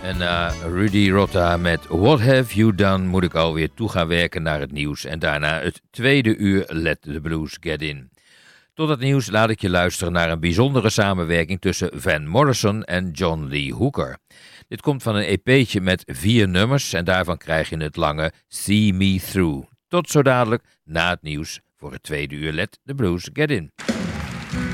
En Rudy Rotta met What Have You Done moet ik alweer toe gaan werken naar het nieuws. En daarna het tweede uur Let the Blues Get In. Tot het nieuws laat ik je luisteren naar een bijzondere samenwerking tussen Van Morrison en John Lee Hooker. Dit komt van een EP'tje met 4 nummers en daarvan krijg je het lange See Me Through. Tot zo dadelijk na het nieuws voor het tweede uur Let the Blues Get In.